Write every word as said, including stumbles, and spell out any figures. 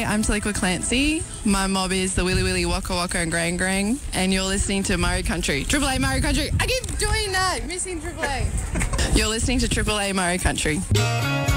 I'm Taliqua Clancy. My mob is the Willy Willy, Waka Waka and Grang Grang. And you're listening to Murray Country. Triple A Murray Country. I keep doing that. Missing Triple A. You're listening to Triple A Murray Country.